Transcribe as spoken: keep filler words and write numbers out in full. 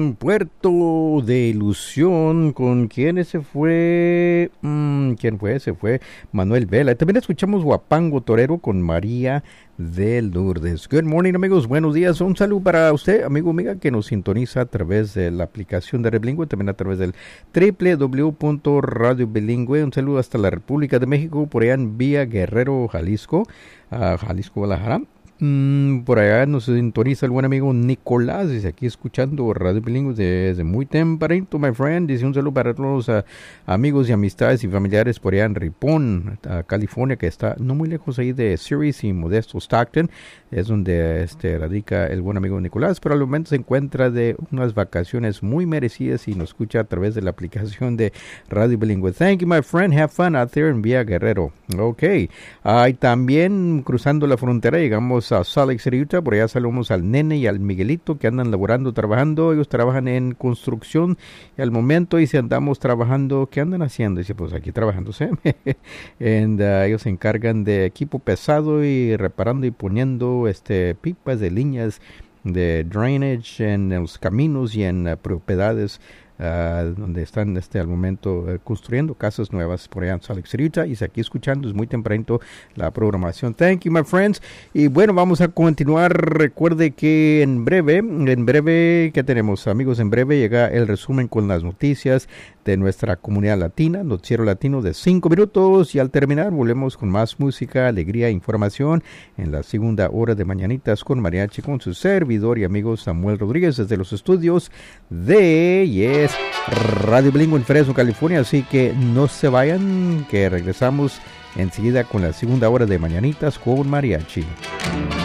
Mm, Puerto de Ilusión, ¿con quién se fue? Mm, ¿Quién fue? Se fue Manuel Vela. También escuchamos Huapango Torero con María de Lourdes. Good morning, amigos, buenos días. Un saludo para usted, amigo, amiga, que nos sintoniza a través de la aplicación de Red Bilingüe, también a través del doble u doble u doble u punto radio bilingüe. Un saludo hasta la República de México, por allá en Villa Guerrero, Jalisco, uh, Jalisco, Guadalajara. Mm, por allá nos sintoniza el buen amigo Nicolás, dice aquí escuchando Radio Bilingüe desde muy tempranito, my friend. Dice un saludo para todos los uh, amigos y amistades y familiares por allá en Ripon, uh, California, que está no muy lejos ahí de Ceres y Modesto Stockton. Es donde este, radica el buen amigo Nicolás, pero al momento se encuentra de unas vacaciones muy merecidas y nos escucha a través de la aplicación de Radio Bilingüe. Thank you, my friend. Have fun out there en Villa Guerrero. Ok. Uh, y también cruzando la frontera llegamos a Salt Lake City, Utah. Por allá saludamos al Nene y al Miguelito que andan laborando, trabajando. Ellos trabajan en construcción y al momento dice andamos trabajando. ¿Qué andan haciendo? Dice pues aquí trabajándose. And, uh, ellos se encargan de equipo pesado y reparando y poniendo este pipas de líneas de drainage en los caminos y en uh, propiedades Uh, donde están este al momento uh, construyendo casas nuevas por allá en Salt Lake City, Utah. Y aquí escuchando es muy tempranito la programación. Thank you, my friends. Y bueno, vamos a continuar. Recuerde que en breve, en breve, ¿qué tenemos, amigos? En breve llega el resumen con las noticias de nuestra comunidad latina, noticiero latino de cinco minutos. Y al terminar volvemos con más música, alegría e información en la segunda hora de Mañanitas con Mariachi, con su servidor y amigo Samuel Rodríguez desde los estudios de Yes Radio Bilingüe en Fresno, California. Así que no se vayan, que regresamos enseguida con la segunda hora de Mañanitas con Mariachi.